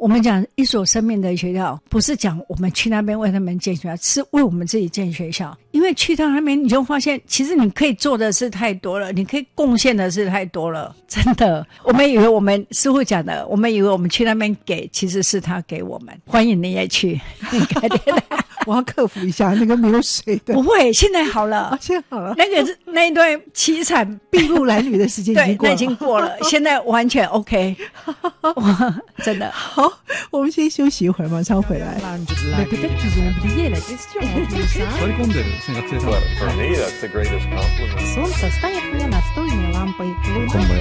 我们讲一所生命的学校，不是讲我们去那边为他们建学校，是为我们自己建学校。因为去到那边你就发现，其实你可以做的事太多了，你可以贡献的事太多了，真的。我们以为我们师父讲的，我们以为我们去那边给，其实是他给我们。欢迎你也去，你改天我要克服一下那个没有水的。 不会，现在好了， 现在好了。 那一段凄惨筚路蓝缕的时间已经过了， 对，那已经过了，现在完全 OK。真的好，我们先休息一会儿，马上回来。 Mais peut-être qu'ils ont oublié la question en plus, hein? 割り込んでる学生さん。 For me, that's the greatest compliment. Солнце станет мне настольной лампой. 今後